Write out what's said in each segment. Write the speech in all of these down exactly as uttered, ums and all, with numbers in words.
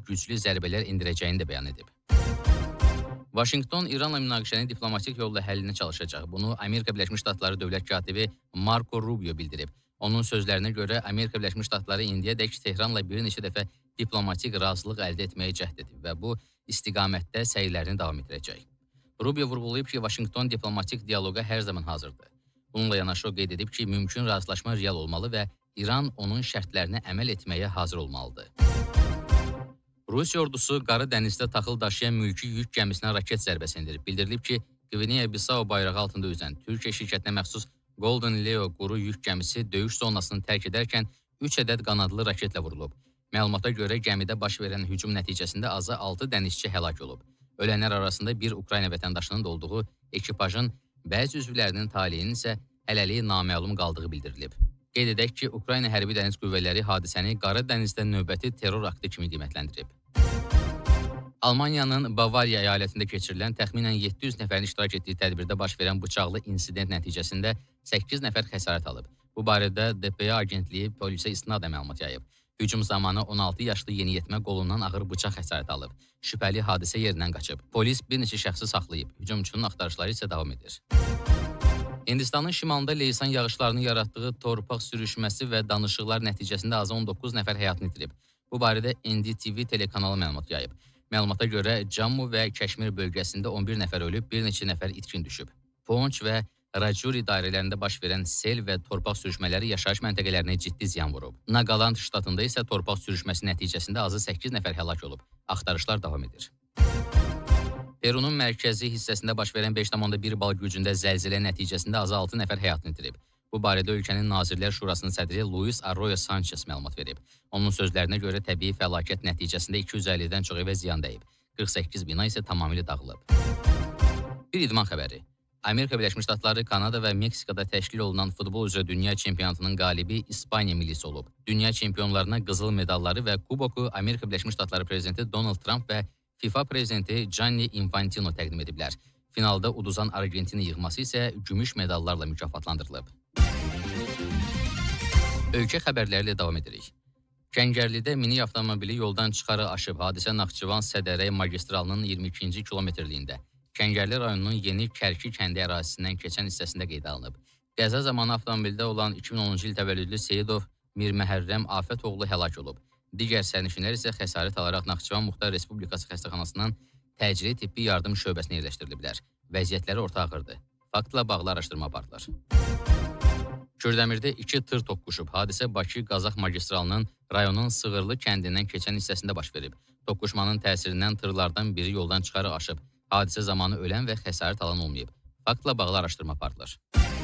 güclü zərbələr indirəcəyini də bəyan edib. Vaşinqton İranla münaqişəni diplomatik yolla həllinə çalışacaq. Bunu Amerika Birləşmiş Ştatları dövlət katibi Marco Rubio bildirib. Onun sözlərinə görə Amerika Birləşmiş Ştatları indiyədək Tehranla bir neçə dəfə diplomatik razılıq əldə etməyə cəhd edib və bu istiqamətdə səylərini davam etdirəcək. Rubio vurğulayıb ki, Vaşinqton diplomatik dialoqa hər zaman hazırdır. Bununla yanaşı o qeyd edib ki, mümkün razılaşma real olmalı və İran onun şərtlərinə əməl etməyə hazır olmalıdır. Rusiya ordusu Qarı dənizdə taxıl daşıyan mülki yük gəmisinə raket zərbəsi endirib. Bildirilib ki, Qvineya-Bissau bayrağı altında üzən Türkiyə şirkətinə məxsus Golden Leo quru yük gəmisi döyüş zonasını tərk edərkən üç ədəd qanadlı raketlə vurulub. Məlumata görə gəmidə baş verən hücum nəticəsində azı altı dənizçi həlak olub. Ölənlər arasında bir Ukrayna vətəndaşının da olduğu ekipajın bəzi üzvlərinin taleyinin isə hələlik naməlum qaldığı bildirilib. Qeyd edək ki, Ukrayna hərbi dəniz qüvvələri hadisəni Qarı dənizdə növbəti terror aktı kimi qiymətləndirib. Almaniyanın Bavariya əyalətində keçirilən təxminən yeddi yüz nəfərin iştirak etdiyi tədbirdə baş verən bıçaqlı insident nəticəsində səkkiz nəfər xəsarət alıb. Bu barədə D P A agentliyi polisə istinadən məlumat yayıb. Hücum zamanı on altı yaşlı yeniyetmə qolundan ağır bıçaq xəsarət alıb. Şübhəli hadisə yerindən qaçıb. Polis bir neçə şəxsi saxlayıb. Hücumçunun axtarışları isə davam edir. Hindistanın şimalında leysan yağışlarının yaratdığı torpaq sürüşməsi və danışıqlar nəticəsində azı on doqquz nəfər həyatını itirib. Bu barədə N D T V telekanalı məlumat yayıb. Məlumata görə Cammu və Kəşmir bölgəsində on bir nəfər ölüb, bir neçə nəfər itkin düşüb. Ponç və Rajuri dairələrində baş verən sel və torpaq sürüşmələri yaşayış məntəqələrinə ciddi ziyan vurub. Nagaland ştatında isə torpaq sürüşməsi nəticəsində azı səkkiz nəfər həlak olub. Axtarışlar davam edir. Perunun mərkəzi hissəsində baş verən beş nöqtə bir bal gücündə zəlzələ nəticəsində azı altı nəfər həyatını itirib. Bu barədə ölkənin Nazirlər Şurasının sədri Luis Arroyo Sanchez məlumat verib. Onun sözlərinə görə təbii fəlakət nəticəsində iki yüz əllidən çox evə ziyan dəyib. qırx səkkiz bina isə tamamilə dağılıb. Bir idman xəbəri. Amerika Birləşmiş Ştatları, Kanada və Meksikada təşkil olunan futbol üzrə dünya çempionatının qalibi İspaniya millisi olub. Dünya çempionlarına qızıl medalları və kuboku Amerika Birləşmiş Ştatları prezidenti Donald Trump və FIFA prezidenti Gianni Infantino təqdim ediblər. Finalda uduzan Argentina yığması isə gümüş medallarla mükafatlandırılıb. Ölkə xəbərləri ilə davam edirik. Kəngərlidə minik avtomobili yoldan çıxarı aşıb. Hadisə Naxçıvan Sədərək magistralının iyirmi ikinci kilometrliyində. Kəngərli rayonunun Yeni Kərki kəndi ərazisindən keçən hissəsində qeydə alınıb. Qəza zamanı avtomobildə olan iki min onuncu il təvəllüdlü Seyidov Mirməhərrəm Afətoğlu həlak olub. Digər sərnişinlər isə xəsarət alaraq Naxçıvan Muxtar Respublikası xəstəxanasının təcili tibbi yardım şöbəsinə yerləşdiriliblər. Vəziyyətləri orta ağırdır. Faktla bağlı araşdırma aparılır. Kürdəmirdə iki tır toqquşub. Hadisə Bakı-Qazax magistralının rayonun Sığırlı kəndindən keçən hissəsində baş verib. Toqquşmanın təsirindən tırlardan biri yoldan çıxarı aşıb. Hadisə zamanı ölən və xəsarət alan olmayıb. Faktla bağlı araşdırma aparılır.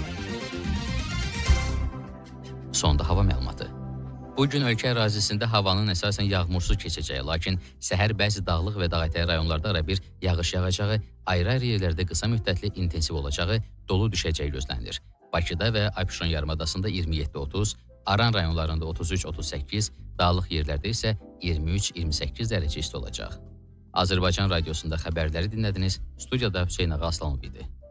Sonda hava məlumatı. Bugün ölkə ərazisində havanın əsasən yağmursuz keçəcəyi, lakin səhər bəzi dağlıq və dağətəyi rayonlarda ara bir yağış yağacağı, ayrı-ayrı yerlərdə qısa müddətli intensiv olacağı, dolu düşəcəyi gözlənilir. Bakıda və Abşeron yarımadasında iyirmi yeddi otuz, Aran rayonlarında otuz üç otuz səkkiz, dağlıq yerlərdə isə iyirmi üç iyirmi səkkiz dərəcə isti olacaq. Azərbaycan Radiosunda xəbərləri dinlədiniz. Studiyada Hüseyn Ağa Aslanov idi.